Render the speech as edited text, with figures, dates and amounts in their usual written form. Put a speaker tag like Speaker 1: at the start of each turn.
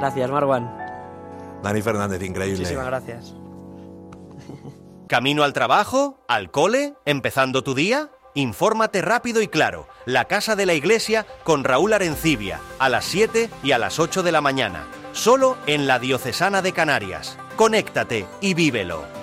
Speaker 1: Gracias, Marwan.
Speaker 2: Dani Fernández, increíble.
Speaker 1: Muchísimas gracias.
Speaker 3: ¿Camino al trabajo? ¿Al cole? ¿Empezando tu día? Infórmate rápido y claro. La Casa de la Iglesia con Raúl Arencibia, a las 7 y a las 8 de la mañana. Solo en la Diocesana de Canarias. Conéctate y vívelo.